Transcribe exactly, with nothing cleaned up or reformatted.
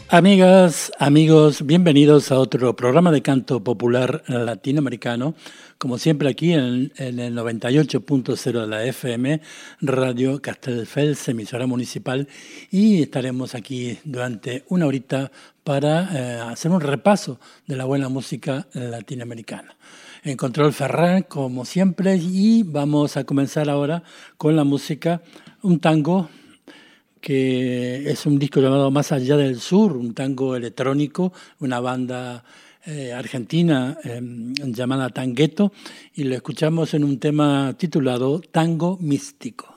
Amigas, amigos, bienvenidos a otro programa de canto popular latinoamericano. Como siempre aquí en, en el noventa y ocho punto cero de la F M, Radio Castelldefels, emisora municipal, y estaremos aquí durante una horita para eh, hacer un repaso de la buena música latinoamericana. En control Ferran, como siempre, y vamos a comenzar ahora con la música, un tango que es un disco llamado Más allá del sur, un tango electrónico, una banda eh, argentina eh, llamada Tangueto, y lo escuchamos en un tema titulado Tango Místico.